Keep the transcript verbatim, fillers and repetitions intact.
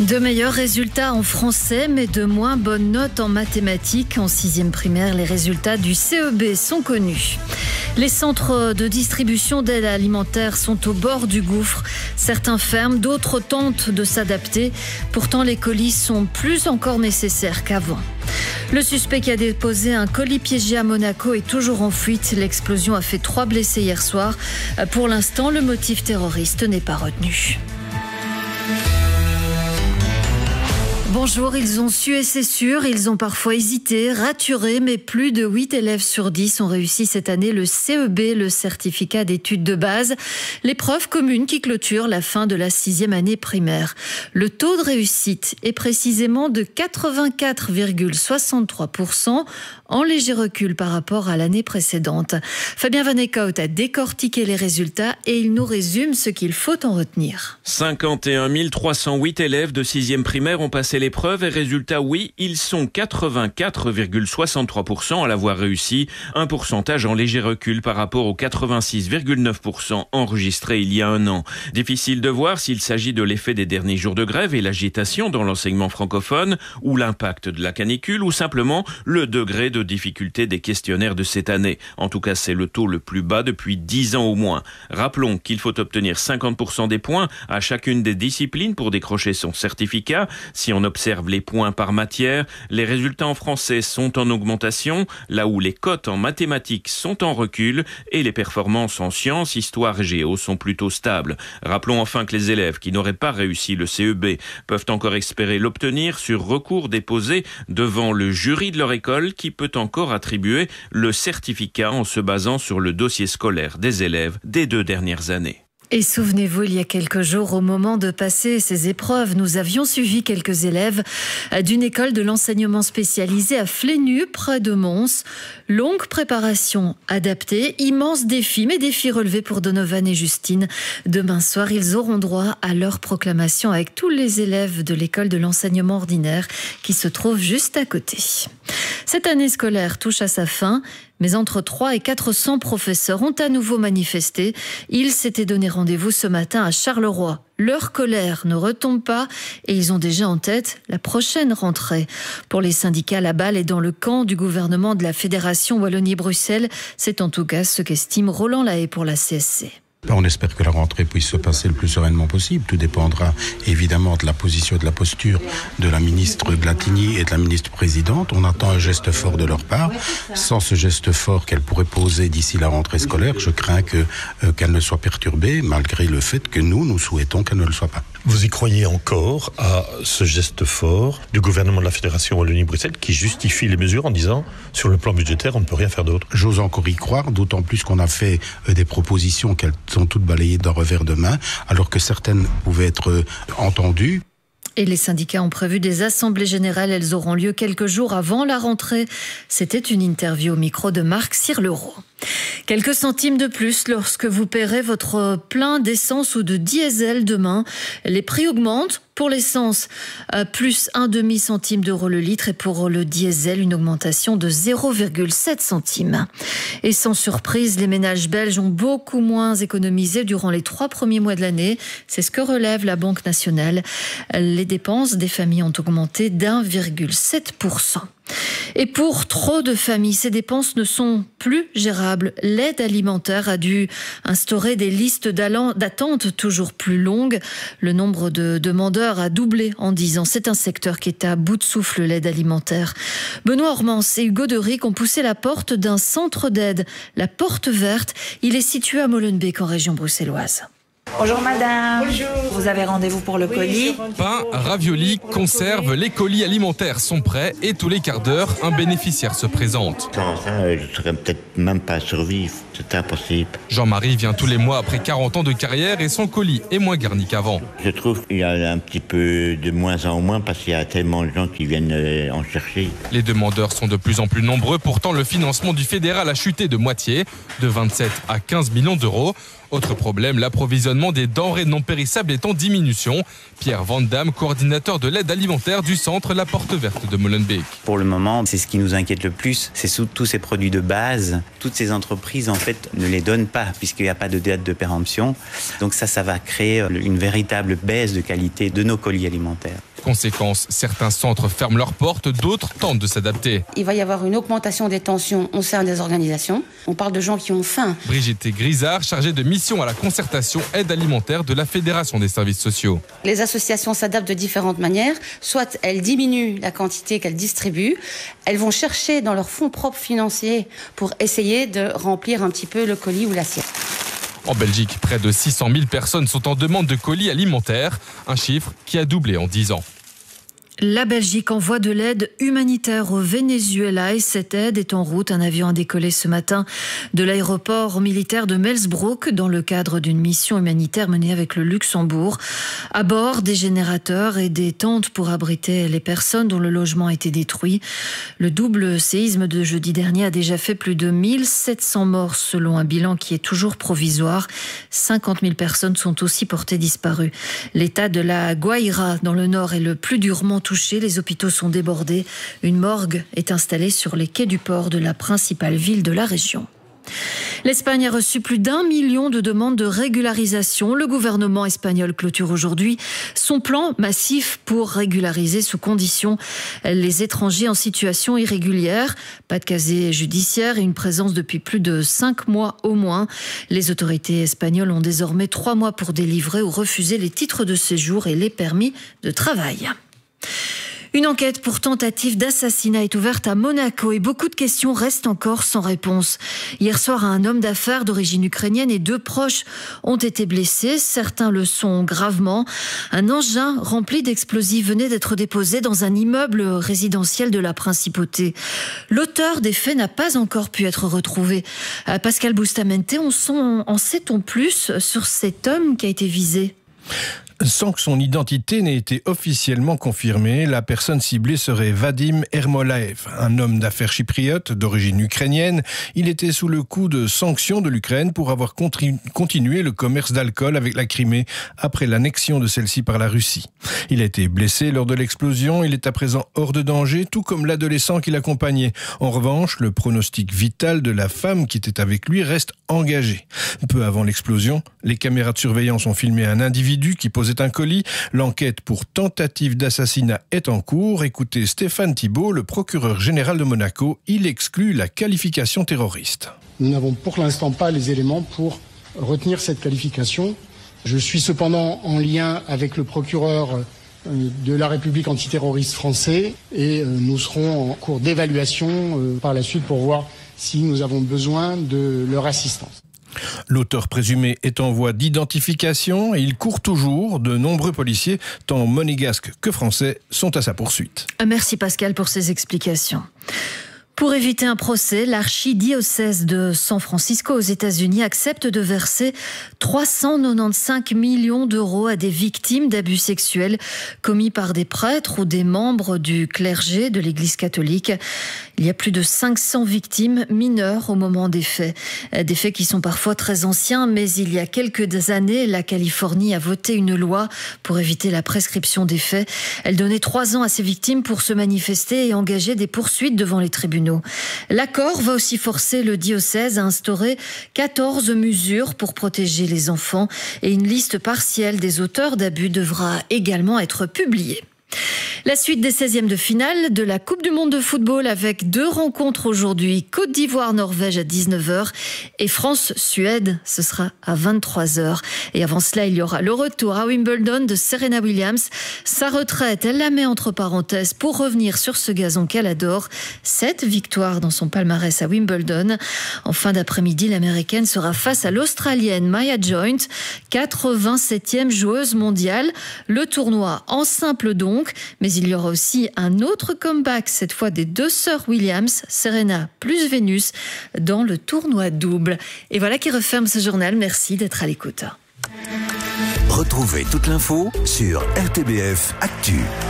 De meilleurs résultats en français, mais de moins bonnes notes en mathématiques. En sixième primaire, les résultats du C E B sont connus. Les centres de distribution d'aide alimentaire sont au bord du gouffre. Certains ferment, d'autres tentent de s'adapter. Pourtant, les colis sont plus encore nécessaires qu'avant. Le suspect qui a déposé un colis piégé à Monaco est toujours en fuite. L'explosion a fait trois blessés hier soir. Pour l'instant, le motif terroriste n'est pas retenu. Bonjour, ils ont su et c'est sûr, ils ont parfois hésité, raturé, mais plus de huit élèves sur dix ont réussi cette année le C E B, le certificat d'études de base, l'épreuve commune qui clôture la fin de la sixième année primaire. Le taux de réussite est précisément de quatre-vingt-quatre virgule soixante-trois pour cent, en léger recul par rapport à l'année précédente. Fabien Van Eekhout a décortiqué les résultats et il nous résume ce qu'il faut en retenir. cinquante et un mille trois cent huit élèves de sixième primaire ont passé l'épreuve et résultat, oui, ils sont quatre-vingt-quatre virgule soixante-trois pour cent à l'avoir réussi, un pourcentage en léger recul par rapport aux quatre-vingt-six virgule neuf pour cent enregistrés il y a un an. Difficile de voir s'il s'agit de l'effet des derniers jours de grève et l'agitation dans l'enseignement francophone, ou l'impact de la canicule, ou simplement le degré de difficulté des questionnaires de cette année. En tout cas, c'est le taux le plus bas depuis dix ans au moins. Rappelons qu'il faut obtenir cinquante pour cent des points à chacune des disciplines pour décrocher son certificat. Si on observe les points par matière, les résultats en français sont en augmentation, là où les cotes en mathématiques sont en recul et les performances en sciences, histoire et géo sont plutôt stables. Rappelons enfin que les élèves qui n'auraient pas réussi le C E B peuvent encore espérer l'obtenir sur recours déposé devant le jury de leur école qui peut encore attribuer le certificat en se basant sur le dossier scolaire des élèves des deux dernières années. Et souvenez-vous, il y a quelques jours, au moment de passer ces épreuves, nous avions suivi quelques élèves d'une école de l'enseignement spécialisé à Flénu, près de Mons. Longue préparation adaptée, immense défi, mais défi relevé pour Donovan et Justine. Demain soir, ils auront droit à leur proclamation avec tous les élèves de l'école de l'enseignement ordinaire qui se trouve juste à côté. Cette année scolaire touche à sa fin, mais entre trois et quatre cents professeurs ont à nouveau manifesté. Ils s'étaient donné rendez-vous ce matin à Charleroi. Leur colère ne retombe pas et ils ont déjà en tête la prochaine rentrée. Pour les syndicats, la balle est dans le camp du gouvernement de la Fédération Wallonie-Bruxelles. C'est en tout cas ce qu'estime Roland Lahaye pour la C S C. On espère que la rentrée puisse se passer le plus sereinement possible. Tout dépendra évidemment de la position et de la posture de la ministre Glatini et de la ministre présidente. On attend un geste fort de leur part. Sans ce geste fort qu'elle pourrait poser d'ici la rentrée scolaire, je crains que, euh, qu'elle ne soit perturbée, malgré le fait que nous, nous souhaitons qu'elle ne le soit pas. Vous y croyez encore à ce geste fort du gouvernement de la Fédération Wallonie-Bruxelles qui justifie les mesures en disant, sur le plan budgétaire, on ne peut rien faire d'autre? J'ose encore y croire, d'autant plus qu'on a fait euh, des propositions qu'elles sont toutes balayées d'un revers de main, alors que certaines pouvaient être euh, entendues. Et les syndicats ont prévu des assemblées générales. Elles auront lieu quelques jours avant la rentrée. C'était une interview au micro de Marc Sirleroux. Quelques centimes de plus lorsque vous paierez votre plein d'essence ou de diesel demain. Les prix augmentent. Pour l'essence, euh, plus un demi-centime d'euro le litre et pour le diesel, une augmentation de zéro virgule sept centimes. Et sans surprise, les ménages belges ont beaucoup moins économisé durant les trois premiers mois de l'année. C'est ce que relève la Banque nationale. Les dépenses des familles ont augmenté d'un virgule sept pour cent. Et pour trop de familles, ces dépenses ne sont plus gérables. L'aide alimentaire a dû instaurer des listes d'attente toujours plus longues. Le nombre de demandeurs a doublé en dix ans. C'est un secteur qui est à bout de souffle, l'aide alimentaire. Benoît Ormans et Hugo Deric ont poussé la porte d'un centre d'aide, la Porte Verte. Il est situé à Molenbeek, en région bruxelloise. Bonjour madame. Bonjour. Vous avez rendez-vous pour le Oui, colis? Pain, raviolis, conserves, les colis alimentaires sont prêts et tous les quarts d'heure, un bénéficiaire se présente. Sans ça, je ne saurais peut-être même pas survivre. C'est impossible. Jean-Marie vient tous les mois après quarante ans de carrière et son colis est moins garni qu'avant. Je trouve qu'il y a un petit peu de moins en moins parce qu'il y a tellement de gens qui viennent en chercher. Les demandeurs sont de plus en plus nombreux. Pourtant, le financement du fédéral a chuté de moitié, de vingt-sept à quinze millions d'euros. Autre problème, l'approvisionnement des denrées non périssables est en diminution. Pierre Van Damme, coordinateur de l'aide alimentaire du centre La Porte Verte de Molenbeek. Pour le moment, c'est ce qui nous inquiète le plus. C'est sous tous ces produits de base. Toutes ces entreprises, en fait, ne les donnent pas puisqu'il n'y a pas de date de péremption. Donc ça, ça va créer une véritable baisse de qualité de nos colis alimentaires. Conséquence, certains centres ferment leurs portes, d'autres tentent de s'adapter. Il va y avoir une augmentation des tensions au sein des organisations. On parle de gens qui ont faim. Brigitte Grisard, chargée de mission à la concertation aide alimentaire de la Fédération des services sociaux. Les associations s'adaptent de différentes manières. Soit elles diminuent la quantité qu'elles distribuent, elles vont chercher dans leurs fonds propres financiers pour essayer de remplir un petit peu le colis ou l'assiette. En Belgique, près de six cent mille personnes sont en demande de colis alimentaires, un chiffre qui a doublé en dix ans. La Belgique envoie de l'aide humanitaire au Venezuela et cette aide est en route. Un avion a décollé ce matin de l'aéroport militaire de Melsbroek dans le cadre d'une mission humanitaire menée avec le Luxembourg. À bord, des générateurs et des tentes pour abriter les personnes dont le logement a été détruit. Le double séisme de jeudi dernier a déjà fait plus de mille sept cents morts selon un bilan qui est toujours provisoire. cinquante mille personnes sont aussi portées disparues. L'état de la Guaira dans le nord est le plus durement touchés, les hôpitaux sont débordés. Une morgue est installée sur les quais du port de la principale ville de la région. L'Espagne a reçu plus d'un million de demandes de régularisation. Le gouvernement espagnol clôture aujourd'hui son plan massif pour régulariser sous conditions les étrangers en situation irrégulière. Pas de casier judiciaire et une présence depuis plus de cinq mois au moins. Les autorités espagnoles ont désormais trois mois pour délivrer ou refuser les titres de séjour et les permis de travail. Une enquête pour tentative d'assassinat est ouverte à Monaco et beaucoup de questions restent encore sans réponse. Hier soir, un homme d'affaires d'origine ukrainienne et deux proches ont été blessés. Certains le sont gravement. Un engin rempli d'explosifs venait d'être déposé dans un immeuble résidentiel de la principauté. L'auteur des faits n'a pas encore pu être retrouvé. Pascal Bustamante, on sent, en sait-on plus sur cet homme qui a été visé ? Sans que son identité n'ait été officiellement confirmée, la personne ciblée serait Vadim Ermolaev, un homme d'affaires chypriote d'origine ukrainienne. Il était sous le coup de sanctions de l'Ukraine pour avoir continué le commerce d'alcool avec la Crimée après l'annexion de celle-ci par la Russie. Il a été blessé lors de l'explosion, il est à présent hors de danger, tout comme l'adolescent qui l'accompagnait. En revanche, le pronostic vital de la femme qui était avec lui reste engagé. Peu avant l'explosion, les caméras de surveillance ont filmé un individu qui posait un colis. L'enquête pour tentative d'assassinat est en cours. Écoutez Stéphane Thibault, le procureur général de Monaco. Il exclut la qualification terroriste. Nous n'avons pour l'instant pas les éléments pour retenir cette qualification. Je suis cependant en lien avec le procureur de la République antiterroriste français et nous serons en cours d'évaluation par la suite pour voir si nous avons besoin de leur assistance. L'auteur présumé est en voie d'identification et il court toujours. De nombreux policiers, tant monégasques que français, sont à sa poursuite. Merci Pascal pour ces explications. Pour éviter un procès, l'archidiocèse de San Francisco aux États-Unis accepte de verser trois cent quatre-vingt-quinze millions d'euros à des victimes d'abus sexuels commis par des prêtres ou des membres du clergé de l'Église catholique. Il y a plus de cinq cents victimes mineures au moment des faits. Des faits qui sont parfois très anciens, mais il y a quelques années, la Californie a voté une loi pour éviter la prescription des faits. Elle donnait trois ans à ces victimes pour se manifester et engager des poursuites devant les tribunaux. L'accord va aussi forcer le diocèse à instaurer quatorze mesures pour protéger les enfants et une liste partielle des auteurs d'abus devra également être publiée. La suite des seizièmes de finale de la Coupe du Monde de football avec deux rencontres aujourd'hui. Côte d'Ivoire-Norvège à dix-neuf heures et France-Suède, ce sera à vingt-trois heures. Et avant cela, il y aura le retour à Wimbledon de Serena Williams. Sa retraite, elle la met entre parenthèses pour revenir sur ce gazon qu'elle adore. Sept victoires dans son palmarès à Wimbledon. En fin d'après-midi, l'Américaine sera face à l'Australienne Maya Joint, quatre-vingt-septième joueuse mondiale. Le tournoi en simple donc, mais il y aura aussi un autre comeback, cette fois des deux sœurs Williams, Serena plus Vénus, dans le tournoi double. Et voilà qui referme ce journal. Merci d'être à l'écoute. Retrouvez toute l'info sur R T B F Actu.